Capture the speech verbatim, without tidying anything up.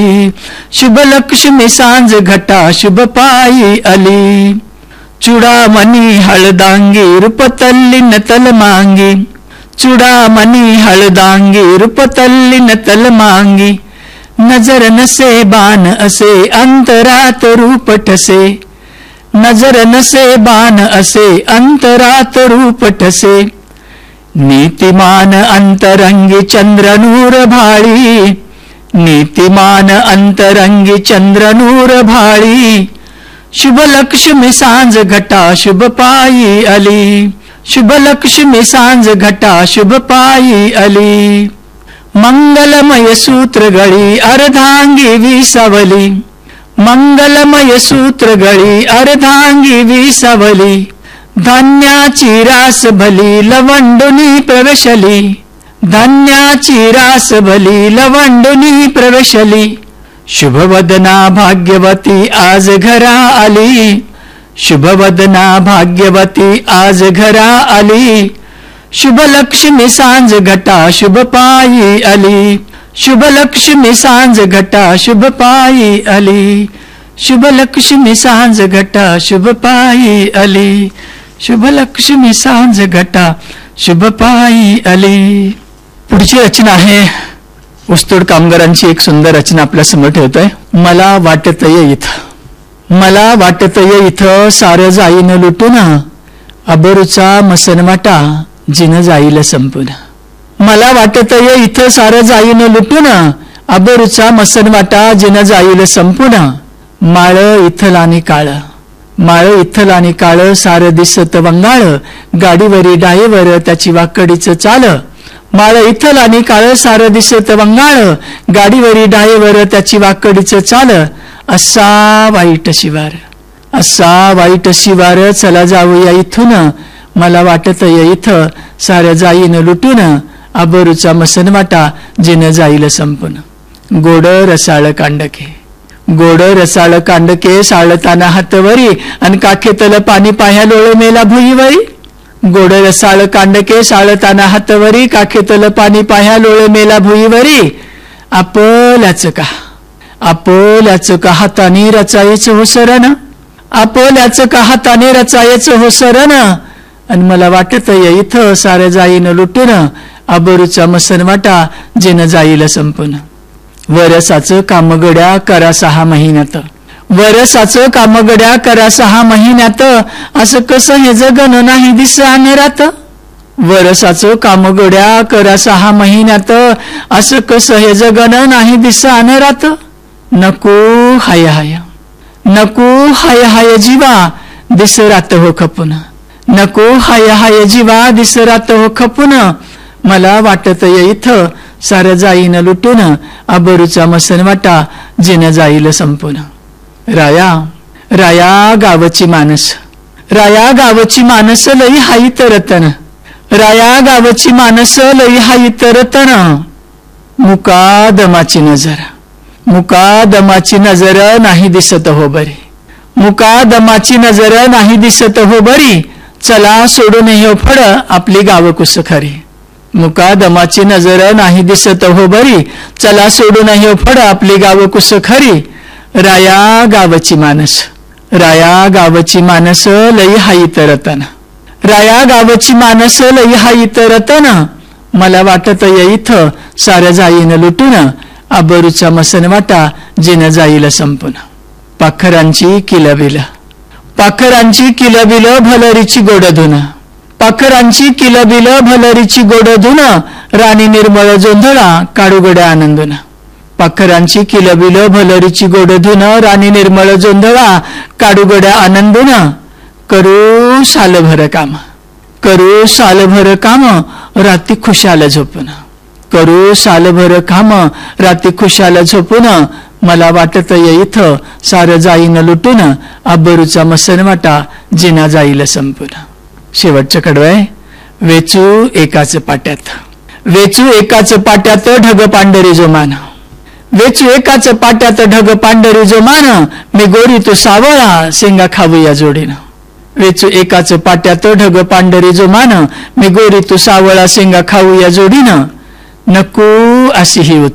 शुभ लक्ष्मी सांज घटा शुभ पायी आली. चुडामणी हळदांगी रूप तल्लीन तलमांगी. चुडामणी हळदांगी रूप तल्लीन तलमांगी. नजर नसे बाण असे अंतरात रूप ठसे. नजर नसे बाण असे अंतरात रूप ठसे. नीतिमान अंतरंगी चंद्रनूर भाळी. नीतिमान अंतरंगी चंद्रनूर भाळी. शुभ लक्ष्मी सांज घटा शुभ पायी आली. शुभ लक्ष्मी सांज घटा शुभ पायी आली. मंगलमय सूत्र गळी अर्धांगी विसावली. मंगलमय सूत्र गळी अर्धांगी विसावली. धान्याची रास भली लवंडुनी प्रवेशली. धान्याची रास भली लवंडुनी प्रवेशली. शुभवदना भाग्यवती आज घरा आली. शुभवदना भाग्यवती आज घरा आली. शुभ लक्ष्मी सांज घटा शुभ पायी आली. शुभ लक्ष्मी सांज घटा शुभ पायी आली. शुभ लक्ष्मी सांज घटा शुभ पायी आली. शुभ लक्ष्मी सांज घटा शुभ पायी आली. पुढची रचना आहे ऊसतोड कामगारांची एक सुंदर रचना आपल्या समोर ठेवतोय. मला वाटत ये इथं. मला वाटत ये इथं सारं जाईन लुटून. अबरूचा मसनवाटा जिन जाईल संपून. मला वाटत ये इथं सारं जाईन लुटून. अबरूचा मसनवाटा जिन जाईल संपून. माळ इथल आणि काळ. माळ इथल आणि काळ सार दिसत वंगाळ. गाडीवरी डायवर त्याची वाकडीच चाल. माळ इथल आणि काळ सार दिसत वंगाळ. गाडीवरी डायवर त्याची वाकडीच चाल. असा वाईट शिवार. असा वाईट शिवार चला जाऊया इथून. मला वाटत ये इथं सारं जाईन लुटून. आबरूचा मसनवाटा जिन जाईल संपून. गोड रसाळ कांडके. गोड रसाळ कांडके साळताना हातवरी. अन काखेतल पाणी पाह्या लोळ मेला भुईवरी. गोड रसाळ कांडके साळताना हातवरी. काखेतल पाणी पाह्या लोळ मेला भुईवरी. आपल्याच का आपल्याच का हाताने रचायच हो सरण. आपल्याच का हाताने रचायच हो सरण. आणि मला वाटत ये इथं सारं जाईन लुटून. आबरूचा मसनवाटा जिन जाईल संपून. वरसाचं कामगड्या करा सहा महिन्यात. वरसाचं कामगड्या करा सहा महिन्यात. असं कसं हे जगन नाही दिस रात. वरसाचं कामगड्या करा सहा महिन्यात. असं कसं हे जगन नाही दिस रात. नको हाय हाय. नको हाय हाय जीवा दिस रात हो खपून. नको हाय हाय जीवा दिस रात हो खपून. मला वाटत ये इथं सारं जाईन लुटून. आबरूचा मसनवाटा जिन जाईल संपून. राया राया गावची मानस. राया गावची मानस लई हाईत रतन. राया गावची मानस लई हाईत रतन. मुकादमाची नजर. मुकादमाची नजर नाही दिसत हो बरी. मुकादमाची नजर नाही दिसत हो बरी. चला सोडून हे फड आपली गाव कुस खरी. मुकादमाची नजर नाही दिसत हो बरी. चला सोडून हे फड आपली गाव कुस खरी. राया गावची मानस. राया गावची मानस लई हाईत रतन. राया गावची मानस लई हाईत रतन. मला वाटत ये इथं सारं जाईन लुटून. आबरूचा मसनवाटा जिन जाईल संपून. पाखरांची किलबिल. पाखरांची किलबिल भलरीची गोडधुन. पाखरांची किलबिल भलरीची गोडधुन. राणी निर्मळ जोंधळा काडूगड्या आनंदून. पाखरांची किलबिल भलरीची गोडधुन. राणी निर्मळ जोंधळा काडूगड्या आनंदून. करू सालभर काम. करू सालभर काम राती खुशाल झोपून. करू सालभर काम राती खुशाल झोपून. मला वाटत ये इथं सारं जाईन लुटून. आबरूचा मसनवाटा जिना जाईल संपून. शेवटचं कडवं आहे. वेचू एकाच पाट्यात. वेचू एकाच पाट्यात ढग पांढरी जो मान. वेचू एकाच पाट्यात ढग पांढरी जो मान. मी गोरी तू सावळा शेंगा खाऊया जोडीनं. वेचू एकाच पाट्यात ढग पांढरी जो मान. मी गोरी तू सावळा शेंगा खाऊया जोडीनं. नको अशी ही